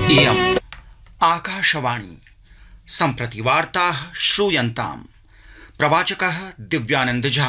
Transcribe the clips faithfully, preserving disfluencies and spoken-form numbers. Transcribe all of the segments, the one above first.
इयम् आकाशवाणी सम्प्रति वार्ताः श्रूयन्ताम्। प्रवाचकः दिव्यानंद झा।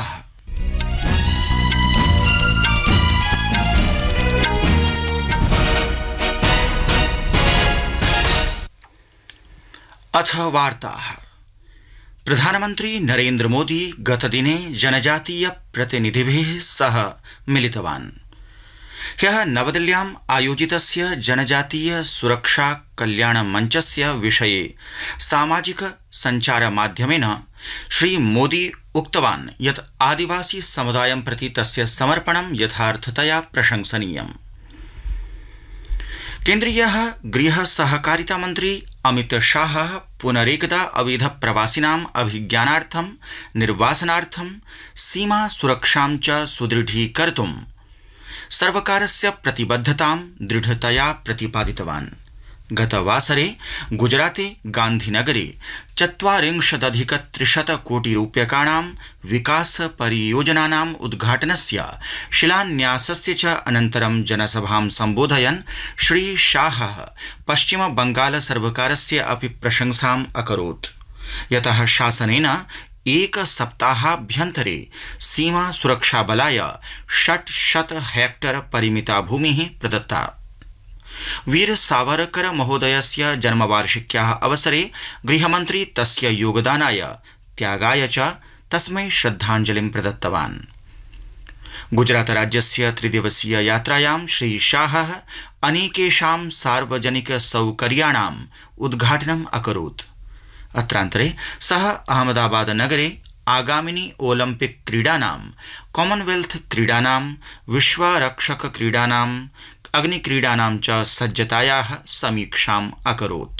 अथ वार्ताः। प्रधानमन्त्री नरेन्द्र मोदी गतदिने जनजातीय प्रतिनिधिभिः सह मिलितवान्। ह्यः नवदिल्ल्याम् आयोजितस्य जनजातीय सुरक्षा कल्याण मञ्चस्य विषये सामाजिक सञ्चार माध्यमेन श्री मोदी उक्तवान् यत् आदिवासी समुदायं प्रति तस्य समर्पणं यथार्थतया प्रशंसनीयम्। केन्द्रीयः गृह सहकारिता मन्त्री अमित शाहः पुनरेकदा अवैध प्रवासिनाम् अभिज्ञानार्थं निर्वासनार्थं सीमा सुरक्षां च सुदृढीकर्तुं सर्वकारस्य प्रतिबद्धतां दृढतया प्रतिपादितवान्। गतवासरे गुजराते गान्धीनगरे चत्वारिंशदधिक त्रिशत कोटि रूप्यकाणां विकास परियोजनानाम् उद्घाटनस्य शिलान्यासस्य च अनन्तरं जनसभां सम्बोधयन् श्री शाहः पश्चिम बंगाल सर्वकारस्य अपि प्रशंसाम् अकरोत्, यतः शासनेन एक सप्ताहाभ्यन्तरे सीमा सुरक्षा बलाय षट्शत हेक्टर परिमिता भूमिः प्रदत्ता। वीर सावरकर महोदयस्य जन्मवार्षिक्याः अवसरे गृहमन्त्री तस्य योगदानाय त्यागाय च तस्मै श्रद्धाञ्जलिं प्रदत्तवान्। गुजरात राज्यस्य त्रिदिवसीय यात्रायां श्री शाहः अनेकेषां सार्वजनिक सौकर्याणाम् उद्घाटनम् अकरोत्। अत्रान्तरे सः अहमदाबाद नगरे आगामिनी ओलम्पिक क्रीडानां, कॉमनवेल्थ क्रीडानां, विश्वरक्षक क्रीडानां, अग्निक्रीडानां च सज्जतायाः समीक्षाम् अकरोत्।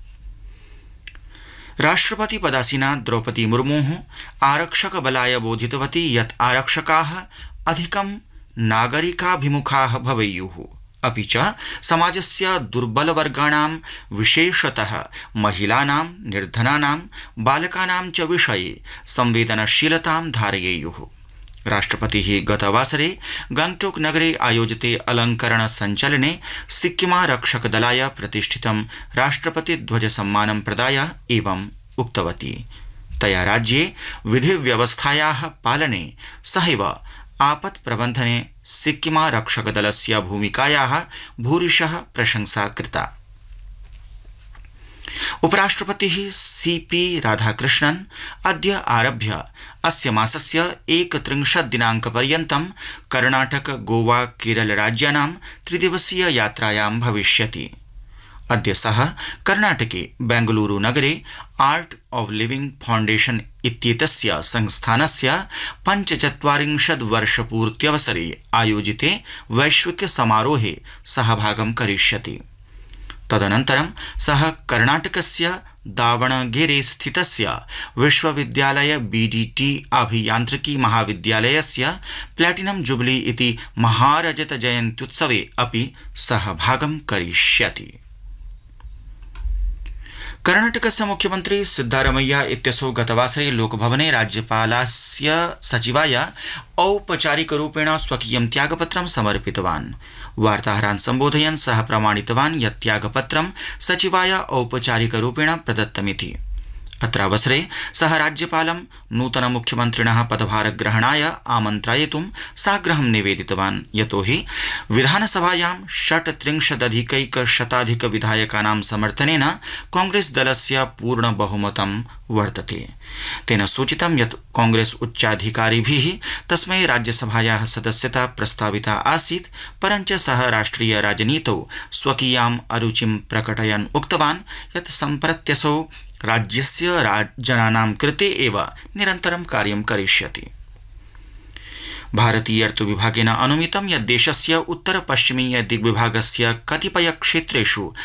राष्ट्रपति पदासीना द्रौपदी मुर्मुः आरक्षक बलाय बोधितवती यत् आरक्षकाः अधिकं नागरिकाभिमुखाः भवेयुः, अपि च समाजस्य दुर्बलवर्गाणां विशेषतः महिलानां, निर्धनानां, बालकानां च विषये संवेदनशीलतां धारयेयुः। राष्ट्रपतिः गतवासरे गंगटोक नगरे आयोजिते अलंकरण संचलने सिक्किमारक्षकदलाय प्रतिष्ठितं राष्ट्रपति ध्वज सम्मानं प्रदाय एवं उक्तवती। तया राज्ये विधिव्यवस्थायाः पालने सहैव आपत् प्रबन्धने सिक्किमारक्षकदलस्य भूमिकायाः भूरिशः प्रशंसा कृता। उपराष्ट्रपतिः सी पी राधाकृष्णन् अद्य आरभ्य अस्य मासस्य एकत्रिंशत् दिनाङ्कपर्यन्तं कर्णाटक, गोवा, केरल राज्यानां त्रिदिवसीय यात्रायां भविष्यति। अद्य सः कर्णाटके बेंगलुरु नगरे आर्ट ऑफ लिविंग फाउंडेशन इत्येतस्य संस्थानस्य पञ्चचत्वारिंशत् वर्षपूर्त्यवसरे आयोजिते वैश्विक समारोहे सहभागं करिष्यति। तदनन्तरं सः कर्णाटकस्य दावणगेरे स्थितस्य विश्वविद्यालय बीडीटी अभियान्त्रिकी महाविद्यालयस्य प्लैटिनम जुबली इति महारजत जयन्त्युत्सवे अपि सहभागं करिष्यति। कर्णाटकस्य मुख्यमन्त्री सिद्धारमैया इत्यसौ गतवासरे लोकभवने राज्यपालस्य सचिवाय औपचारिकरूपेण स्वकीयं त्यागपत्रं समर्पितवान्। वार्ताहरान् सम्बोधयन् सः प्रमाणितवान् यत् त्यागपत्रं सचिवाय औपचारिकरूपेण प्रदत्तमिति। अत्रावसरे सः राज्यपालं नूतनमुख्यमन्त्रिणः पदभारग्रहणाय आमन्त्रयितुं साग्रहं निवेदितवान्, यतोहि विधानसभायां षट्त्रिंशदधिकैकशताधिक विधायकानां समर्थनेन कांग्रेस दलस्य पूर्ण बहुमतं वर्तते। तेन सूचितं यत् कांग्रेस उच्चाधिकारिभिः तस्मै राज्यसभायाः सदस्यता प्रस्ताविता आसीत्, परञ्च सः राष्ट्रिय राजनीतौ स्वकीयाम् अरुचिं प्रकटयन् उक्तवान् यत् सम्प्रत्यसौ राज्यस्य जनानां कृते एव निरन्तरं कार्यं करिष्यति। भारतीय ऋतुविभागेन अनुमितं यत् देशस्य उत्तर पश्चिमीय दिग्विभागस्य कतिपय क्षेत्रेषु